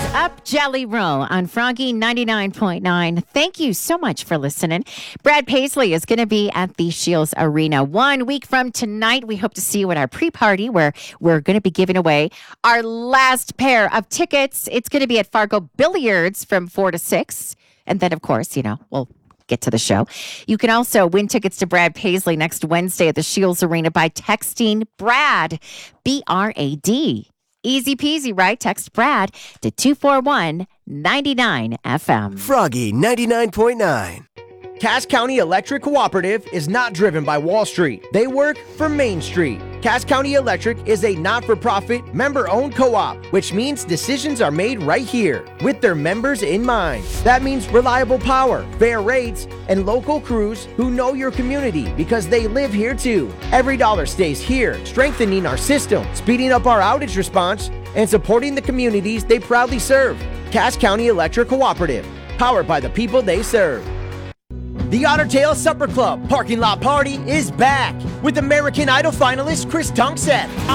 Up Jelly Roll on Froggy 99.9. Thank you so much for listening. Brad Paisley is going to be at the Shields Arena 1 week from tonight. We hope to see you at our pre-party where we're going to be giving away our last pair of tickets. It's going to be at Fargo Billiards from 4 to 6. And then, of course, we'll get to the show. You can also win tickets to Brad Paisley next Wednesday at the Shields Arena by texting BRAD, B-R-A-D. Easy peasy, right? Text Brad to 241-99-FM. Froggy 99.9. Cass County Electric Cooperative is not driven by Wall Street. They work for Main Street. Cass County Electric is a not-for-profit, member-owned co-op, which means decisions are made right here with their members in mind. That means reliable power, fair rates, and local crews who know your community because they live here too. Every dollar stays here, strengthening our system, speeding up our outage response, and supporting the communities they proudly serve. Cass County Electric Cooperative, powered by the people they serve. The Otter Tail Supper Club Parking Lot Party is back with American Idol finalist Chris Tunkseth.